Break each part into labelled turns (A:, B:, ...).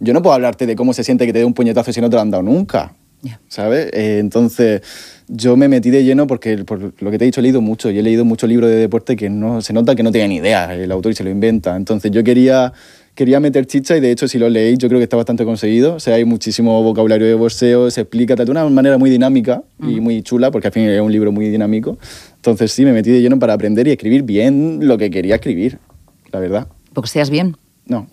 A: yo no puedo hablarte de cómo se siente que te dé un puñetazo si no te lo han dado nunca, ¿sabes? Entonces, yo me metí de lleno porque, por lo que te he dicho, he leído mucho. Y he leído muchos libros de deporte que no se nota que no tenía ni idea el autor y se lo inventa. Entonces, yo quería meter chicha y, de hecho, si lo leéis, yo creo que está bastante conseguido. O sea, hay muchísimo vocabulario de boxeo, se explica de una manera muy dinámica y muy chula, porque al fin es un libro muy dinámico. Entonces, sí, me metí de lleno para aprender y escribir bien lo que quería escribir, la verdad.
B: ¿Boxeas bien?
A: No.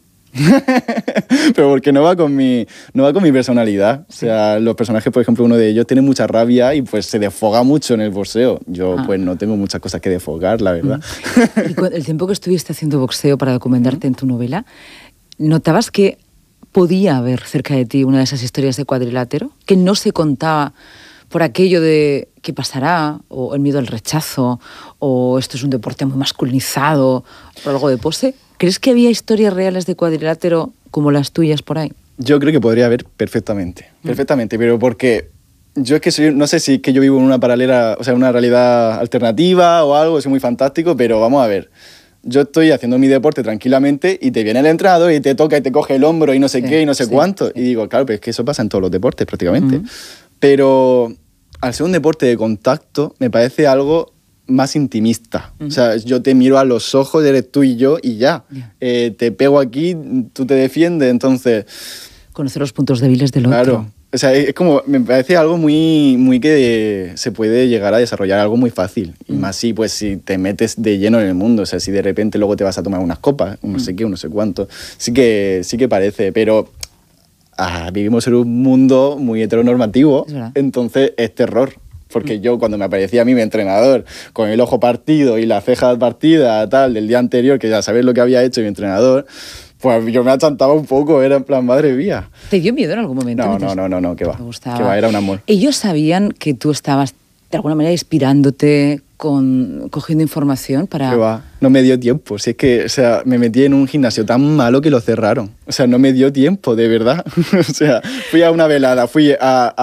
A: Pero porque no va con mi personalidad. O sea, los personajes, por ejemplo, uno de ellos tiene mucha rabia y pues se desfoga mucho en el boxeo. Yo pues no tengo muchas cosas que desfogar, la verdad.
B: Y el tiempo que estuviste haciendo boxeo para documentarte en tu novela, ¿notabas que podía haber cerca de ti una de esas historias de cuadrilátero? Que no se contaba por aquello de qué pasará, o el miedo al rechazo, o esto es un deporte muy masculinizado, o algo de pose. ¿Crees que había historias reales de cuadrilátero como las tuyas por ahí?
A: Yo creo que podría haber perfectamente, pero porque yo es que no sé si es que yo vivo en una paralela, o sea, una realidad alternativa o algo, soy muy fantástico, pero vamos a ver. Yo estoy haciendo mi deporte tranquilamente y te viene el entrenador y te toca y te coge el hombro y no sé qué y no sé cuánto. Y digo, claro, pero es que eso pasa en todos los deportes prácticamente. Pero al ser un deporte de contacto, me parece algo más intimista. O sea, yo te miro a los ojos, eres tú y yo y ya. Te pego aquí, tú te defiendes, entonces...
B: Conocer los puntos débiles del otro.
A: Claro. O sea, es como, me parece algo muy que se puede llegar a desarrollar, algo muy fácil. Y más pues si te metes de lleno en el mundo. O sea, si de repente luego te vas a tomar unas copas, no sé qué, no sé cuánto. Sí que parece, pero vivimos en un mundo muy heteronormativo, entonces es terror. Porque yo, cuando me aparecía a mí mi entrenador con el ojo partido y la ceja partida tal del día anterior, que ya sabes lo que había hecho mi entrenador, pues yo me achantaba un poco, era en plan, madre mía.
B: ¿Te dio miedo en algún momento?
A: No, que va.
B: Me gustaba.
A: Que va, era un amor.
B: ¿Ellos sabían que tú estabas, de alguna manera, inspirándote, cogiendo información para...?
A: Que va, no me dio tiempo. Si es que, o sea, me metí en un gimnasio tan malo que lo cerraron. O sea, no me dio tiempo, de verdad. O sea, fui a una velada, fue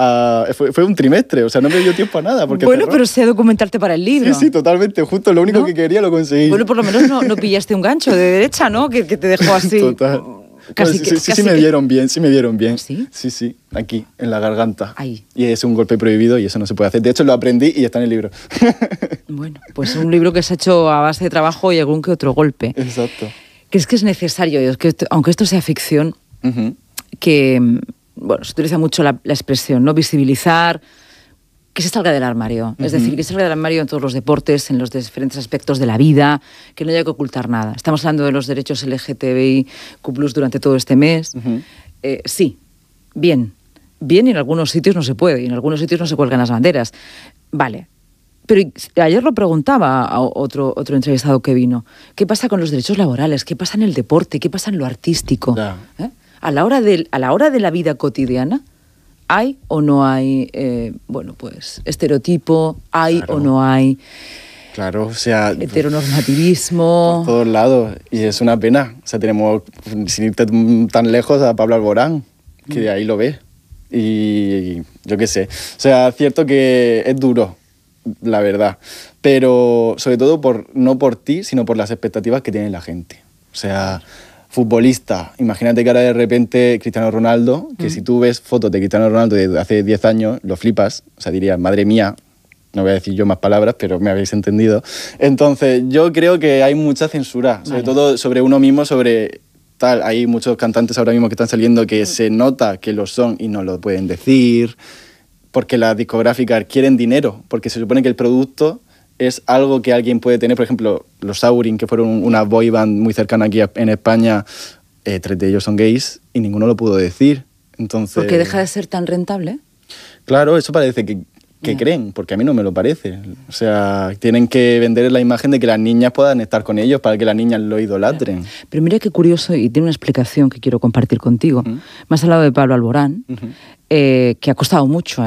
A: un trimestre, o sea, no me dio tiempo a nada. Porque
B: bueno, pero sé documentarte para el libro.
A: Sí, totalmente, justo lo único que quería lo conseguí.
B: Bueno, por lo menos no pillaste un gancho de derecha, ¿no? Que te dejó así...
A: Total.
B: Casi
A: sí me dieron bien.
B: ¿Sí?
A: Sí, aquí, en la garganta.
B: Ahí.
A: Y es un golpe prohibido y eso no se puede hacer. De hecho, lo aprendí y está en el libro.
B: Bueno, pues un libro que se ha hecho a base de trabajo y algún que otro golpe.
A: Exacto.
B: ¿Crees que es necesario, aunque esto sea ficción, que, bueno, se utiliza mucho la expresión, ¿no? Visibilizar, que se salga del armario. Es decir, que se salga del armario en todos los deportes, en los diferentes aspectos de la vida, que no haya que ocultar nada. Estamos hablando de los derechos LGTBIQ+ durante todo este mes. Sí, bien. Bien, y en algunos sitios no se puede, y en algunos sitios no se cuelgan las banderas. Vale. Pero ayer lo preguntaba a otro entrevistado que vino. ¿Qué pasa con los derechos laborales? ¿Qué pasa en el deporte? ¿Qué pasa en lo artístico? A la hora de la vida cotidiana, ¿hay o no hay, pues, estereotipo? ¿Hay o no hay?
A: Claro, o sea...
B: heteronormativismo.
A: Por todos lados. Y es una pena. O sea, tenemos, sin irte tan lejos, a Pablo Alborán, que de ahí lo ves. Y yo qué sé. O sea, es cierto que es duro, la verdad. Pero sobre todo no por ti, sino por las expectativas que tiene la gente. O sea... futbolista, imagínate que ahora de repente Cristiano Ronaldo, que si tú ves fotos de Cristiano Ronaldo de hace 10 años, lo flipas, o sea, dirías, madre mía, no voy a decir yo más palabras, pero me habéis entendido. Entonces, yo creo que hay mucha censura, sobre todo sobre uno mismo, sobre tal. Hay muchos cantantes ahora mismo que están saliendo que se nota que lo son y no lo pueden decir, porque las discográficas quieren dinero, porque se supone que el producto es algo que alguien puede tener. Por ejemplo, los Saurin, que fueron una boy band muy cercana aquí en España, 3 de ellos son gays y ninguno lo pudo decir. Entonces,
B: ¿por qué deja de ser tan rentable?
A: Claro, eso parece que creen, porque a mí no me lo parece. O sea, tienen que vender la imagen de que las niñas puedan estar con ellos para que las niñas lo idolatren.
B: Pero mira qué curioso, y tiene una explicación que quiero compartir contigo. Me has hablado de Pablo Alborán, que ha costado mucho,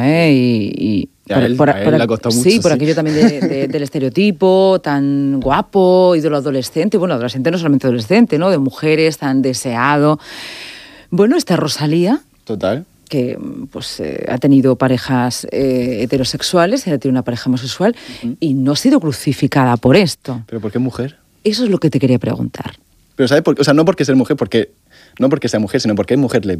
A: A él le ha costado mucho.
B: Sí, por aquello también del estereotipo, tan guapo, ídolo adolescente. Bueno, adolescente no solamente adolescente, ¿no? De mujeres, tan deseado. Bueno, está Rosalía.
A: Total.
B: Que pues ha tenido parejas heterosexuales, ella tiene una pareja homosexual y no ha sido crucificada por esto.
A: ¿Pero por qué mujer?
B: Eso es lo que te quería preguntar.
A: Pero ¿sabes por qué? O sea, no porque sea mujer, sino porque es mujer lesbiana.